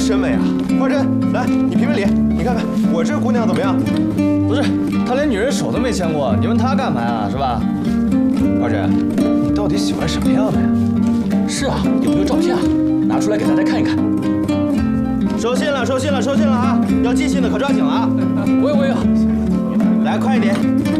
审美啊！花真，来，你评评理，你看看我这姑娘怎么样？ 不是，她连女人手都没牵过，你问她干嘛呀？是吧？ 花真，你到底喜欢什么样的呀？ 是啊，有没有照片啊？拿出来给大家看一看。 收信了，收信了，收信了啊！要寄信的可抓紧了啊！ 我有。 来，快一点。